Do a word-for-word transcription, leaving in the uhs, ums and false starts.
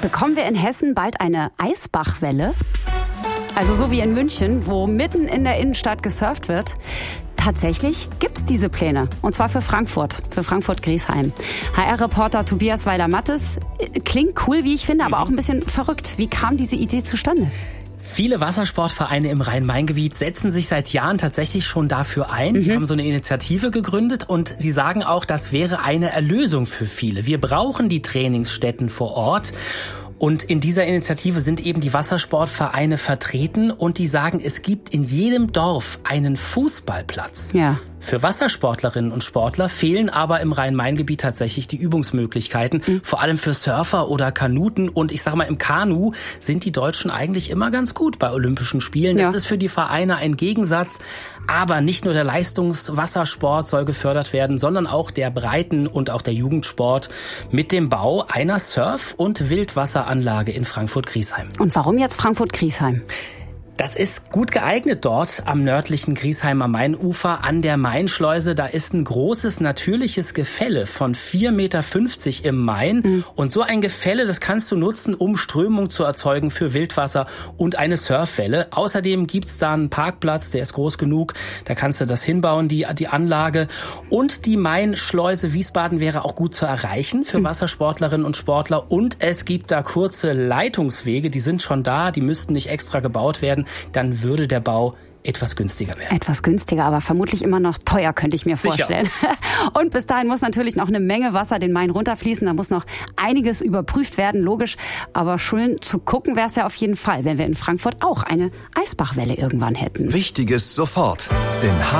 Bekommen wir in Hessen bald eine Eisbachwelle? Also so wie in München, wo mitten in der Innenstadt gesurft wird. Tatsächlich gibt's diese Pläne. Und zwar für Frankfurt, für Frankfurt-Griesheim. H R-Reporter Tobias Weiler-Mattes. Klingt cool, wie ich finde, aber auch ein bisschen verrückt. Wie kam diese Idee zustande? Viele Wassersportvereine im Rhein-Main-Gebiet setzen sich seit Jahren tatsächlich schon dafür ein. Die mhm. haben so eine Initiative gegründet und sie sagen auch, das wäre eine Erlösung für viele. Wir brauchen die Trainingsstätten vor Ort. Und in dieser Initiative sind eben die Wassersportvereine vertreten und die sagen, es gibt in jedem Dorf einen Fußballplatz. Ja. Für Wassersportlerinnen und Sportler fehlen aber im Rhein-Main-Gebiet tatsächlich die Übungsmöglichkeiten, mhm. vor allem für Surfer oder Kanuten. Und ich sage mal, im Kanu sind die Deutschen eigentlich immer ganz gut bei Olympischen Spielen. Das ja. ist für die Vereine ein Gegensatz. Aber nicht nur der Leistungswassersport soll gefördert werden, sondern auch der Breiten- und auch der Jugendsport mit dem Bau einer Surf- und Wildwasseranlage in Frankfurt-Griesheim. Und warum jetzt Frankfurt-Griesheim? Das ist gut geeignet dort am nördlichen Griesheimer Mainufer an der Mainschleuse. Da ist ein großes natürliches Gefälle von vier Meter fünfzig im Main. Mhm. Und so ein Gefälle, das kannst du nutzen, um Strömung zu erzeugen für Wildwasser und eine Surfwelle. Außerdem gibt's da einen Parkplatz, der ist groß genug. Da kannst du das hinbauen, die, die Anlage. Und die Mainschleuse Wiesbaden wäre auch gut zu erreichen für mhm. Wassersportlerinnen und Sportler. Und es gibt da kurze Leitungswege, die sind schon da, die müssten nicht extra gebaut werden. Dann würde der Bau etwas günstiger werden. Etwas günstiger, aber vermutlich immer noch teuer, könnte ich mir vorstellen. Sicher. Und bis dahin muss natürlich noch eine Menge Wasser den Main runterfließen. Da muss noch einiges überprüft werden, logisch. Aber schön zu gucken wäre es ja auf jeden Fall, wenn wir in Frankfurt auch eine Eisbachwelle irgendwann hätten. Wichtiges sofort in